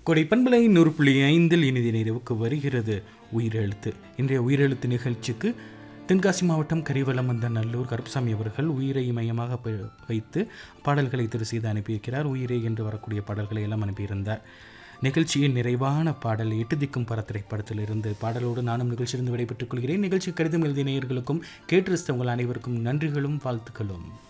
கொடை பண்பலை 100.5 இனிதி நிறைவுக்கு வருகிறது உயிரெழுத்து. இன்றைய உயிரெழுத்து நிகழ்ச்சிக்கு தென்காசி மாவட்டம் கரிவலமந்த நல்லூர் கருப்பசாமி அவர்கள் உயிரை மையமாக வைத்து பாடல்களை திரு செய்து அனுப்பியிருக்கிறார். உயிரே என்று வரக்கூடிய பாடல்களை எல்லாம் அனுப்பியிருந்தார். நிகழ்ச்சியின் நிறைவான பாடல் எட்டு திக்கும் பர திரைப்படத்திலிருந்து பாடலோடு நானும் நிகழ்ச்சியிலிருந்து விடைபெற்றுக் கொள்கிறேன். நிகழ்ச்சி கடிதம் எழுதிய நேயர்களுக்கும் கேட்டு ரசித்த உங்கள் அனைவருக்கும் நன்றிகளும் வாழ்த்துக்களும்.